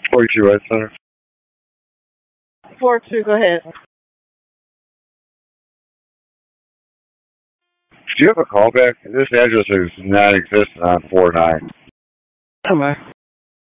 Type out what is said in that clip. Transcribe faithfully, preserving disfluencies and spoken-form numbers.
forty-two Red Center. four two, go ahead. Do you have a callback? This address is not existent on four nine. Come on.